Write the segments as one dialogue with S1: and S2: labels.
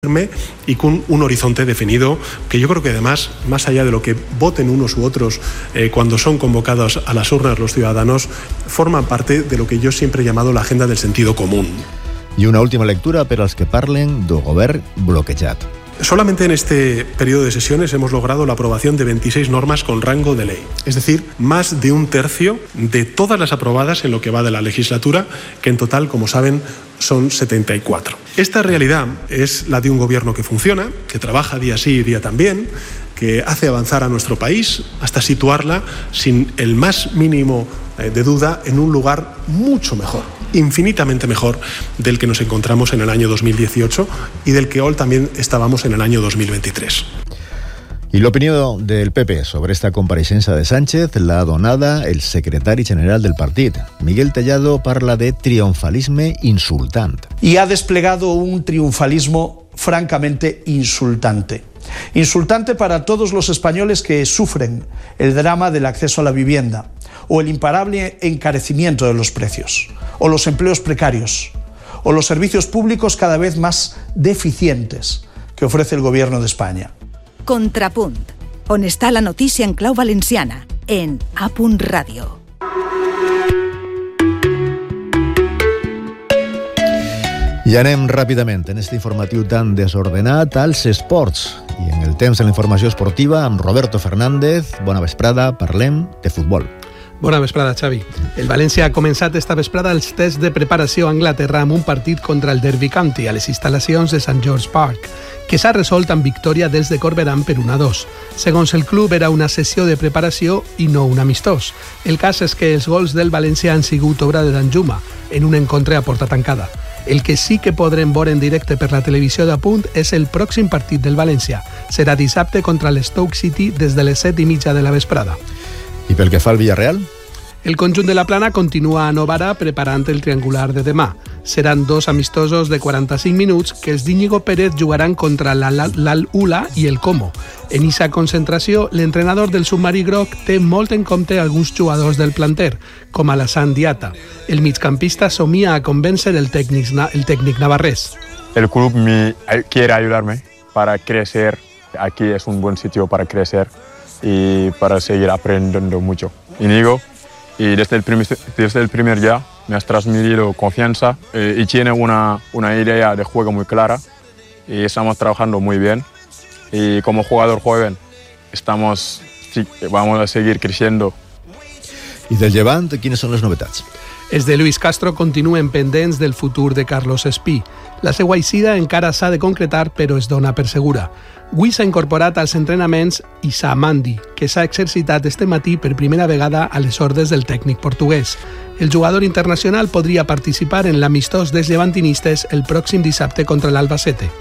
S1: y con un horizonte definido que yo creo que además, más allá de lo que voten unos u otros cuando son convocados a las urnas los ciudadanos, forman parte de lo que yo siempre he llamado la agenda del sentido común.
S2: I una última lectura per als que parlen del govern bloquejat.
S1: Solamente en este periodo de sesiones hemos logrado la aprobación de 26 normas con rango de ley, es decir, más de un tercio de todas las aprobadas en lo que va de la legislatura, que en total, como saben, son 74. Esta realidad es la de un gobierno que funciona, que trabaja día sí y día también, que hace avanzar a nuestro país hasta situarla sin el más mínimo de duda en un lugar mucho mejor, infinitamente mejor del que nos encontramos en el año 2018 y del que hoy también estábamos en el año 2023.
S2: I l'opinió del PP sobre esta compareixença de Sánchez l'ha donada el secretari general del partit. Miguel Tellado parla de triomfalisme insultant.
S3: Y ha desplegado un triunfalismo francamente insultante. Insultante para todos los españoles que sufren el drama del acceso a la vivienda, o el imparable encarecimiento de los precios, o los empleos precarios, o los servicios públicos cada vez más deficientes que ofrece el gobierno de España.
S4: Contrapunt, on està la notícia en clau valenciana, en A.Radio.
S2: I anem ràpidament en este informatiu tan desordenat als esports. I en el temps de la informació esportiva amb Roberto Fernández. Bona vesprada, parlem de futbol.
S5: Bona vesprada, Xavi. El València ha començat esta vesprada els tests de preparació a Anglaterra amb un partit contra el Derby County a les instal·lacions de St. George Park, que s'ha resolt amb victòria dels de Corberán per 1-2. Segons el club, era una sessió de preparació i no un amistós. El cas és que els gols del València han sigut obra de Danjuma, en un encontre a porta tancada. El que sí que podrem veure en directe per la televisió d'Apunt és el pròxim partit del València. Serà dissabte contra l'Stoke City des de les 7:30 de la vesprada.
S2: I pel que fa al Villarreal?
S5: El conjunt de la Plana continua a Novara preparant el triangular de demà. Seran dos amistosos de 45 minuts que els d'Íñigo Pérez jugaran contra l'Al-Ula i el Como. En aquesta concentració, l'entrenador del submarí groc té molt en compte alguns jugadors del planter, com Alassane Diatta. El migcampista somia a convèncer el tècnic navarrès.
S6: El club quiere ayudarme para crecer. Aquí es un buen sitio para crecer y para seguir aprendiendo mucho. Íñigo, y desde el primer día me has transmitido confianza y tiene una idea de juego muy clara y estamos trabajando muy bien. Y como jugador joven vamos a seguir creciendo.
S2: I del Llevant, quines són les novetats?
S5: Els de Luis Castro continuen pendents del futur de Carlos Espí. La seva eixida encara s'ha de concretar, però es dona per segura. Avui s'ha incorporat als entrenaments Issa Mandi, que s'ha exercitat este matí per primera vegada a les ordres del tècnic portuguès. El jugador internacional podria participar en l'amistós dels llevantinistes el pròxim dissabte contra l'Albacete.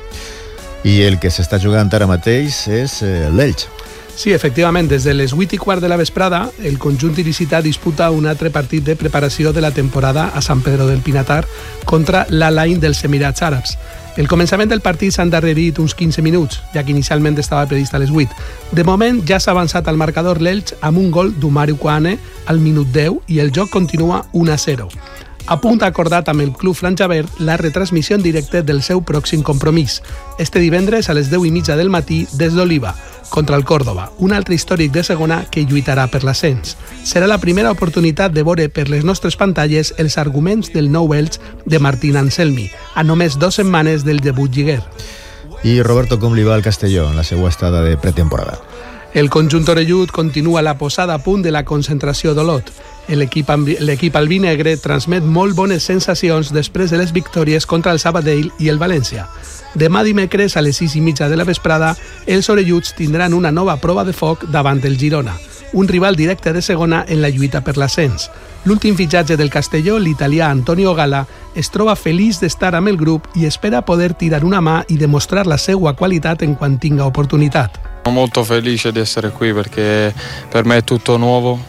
S2: I el que s'està jugant ara mateix és l'Elx.
S5: Sí, efectivament, des de les 8:15 de la vesprada, el conjunt il·licità disputa un altre partit de preparació de la temporada a Sant Pedro del Pinatar contra l'Al-Ain dels Emirats Àrabs. El començament del partit s'ha endarrerit uns 15 minuts, ja que inicialment estava previst a les 8. De moment ja s'ha avançat al marcador l'Elx amb un gol d'Oumar Kouane al minut 10 i el joc continua 1-0. Apunt ha acordat amb el club franjaverd la retransmissió en directe del seu pròxim compromís, este divendres a les 10:30 del matí des d'Oliva, contra el Córdoba, un altre històric de segona que lluitarà per l'ascens. Serà la primera oportunitat de veure per les nostres pantalles els arguments del nou Elx de Martín Anselmi, a només 2 setmanes del debut lliguer.
S2: I Roberto, com li va al Castelló en la seva estada de pretemporada?
S5: El conjunt orellut continua la posada a punt de la concentració d'Olot. L'equip albinegre transmet molt bones sensacions després de les victòries contra el Sabadell i el València. Demà dimecres a les 6:30 de la vesprada, els orelluts tindran una nova prova de foc davant del Girona, un rival directe de segona en la lluita per l'ascens. L'últim fitxatge del Castelló, l'italià Antonio Gala, es troba feliç d'estar amb el grup i espera poder tirar una mà i demostrar la seva qualitat en quan tinga oportunitat.
S7: Sono molto felice di essere qui perché per me è tutto nuovo,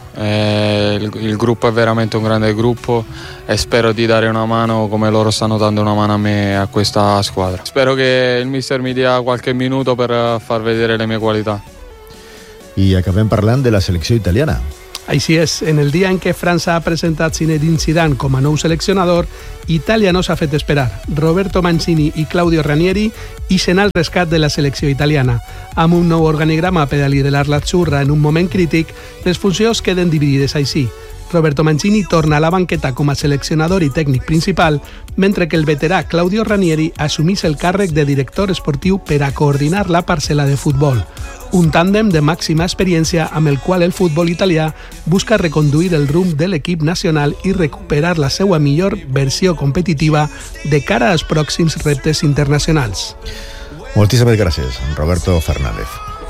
S7: il gruppo è veramente un grande gruppo e spero di dare una mano come loro stanno dando una mano a me e a questa squadra. Spero che il mister mi dia qualche minuto per far vedere le mie qualità.
S2: I acabem parlant de la selecció italiana.
S5: Així és, en el dia en què França ha presentat Zinedine Zidane com a nou seleccionador, Itàlia no s'ha fet esperar. Roberto Mancini i Claudio Ranieri ixen al rescat de la selecció italiana. Amb un nou organigrama per a liderar l'Azzurra en un moment crític, les funcions queden dividides així. Roberto Mancini torna a la banqueta com a seleccionador i tècnic principal, mentre que el veterà Claudio Ranieri assumís el càrrec de director esportiu per a coordinar la parcel·la de futbol. Un tàndem de màxima experiència amb el qual el futbol italià busca reconduir el rumb de l'equip nacional i recuperar la seva millor versió competitiva de cara als pròxims reptes internacionals.
S2: Moltíssimes gràcies, Roberto Fernández.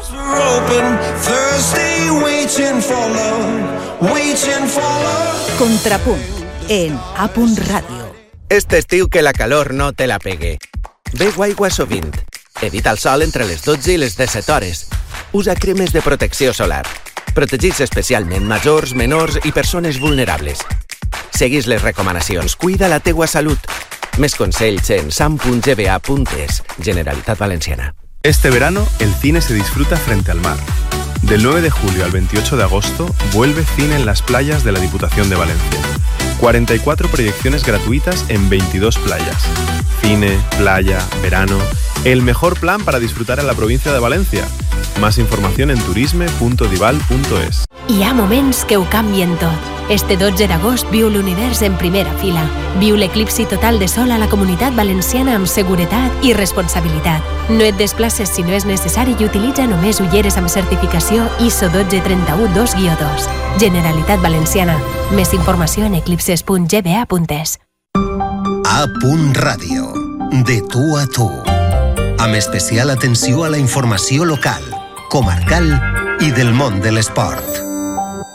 S4: Contrapunt en A.Radio.
S8: Este estiu que la calor no te la pegue. Beu aigua sovint. Evita el sol entre les 12 i les 17 hores. Usa cremes de protecció solar. Protegits especialment majors, menors i persones vulnerables. Seguís les recomanacions. Cuida la teua salut. Més consells en sam.gba.es. Generalitat Valenciana.
S9: Este verano, el cine se disfruta frente al mar. Del 9 de julio al 28 de agosto, vuelve Cine en las playas de la Diputación de Valencia. 44 proyecciones gratuitas en 22 playas. Cine, playa, verano... El mejor plan para disfrutar en la provincia de Valencia. Más información en turisme.dival.es.
S10: Hi ha moments que ho canvien tot. Este 12 d'agost viu l'univers en primera fila. Viu l'eclipsi total de sol a la Comunitat Valenciana amb seguretat i responsabilitat. No et desplaces si no és necessari i utilitza només ulleres amb certificació ISO 12312-2. Generalitat Valenciana. Més informació en eclipses.gba.es.
S11: A.Radio. De tu a tu. Amb especial atenció a la informació local, comarcal i del món de l'esport.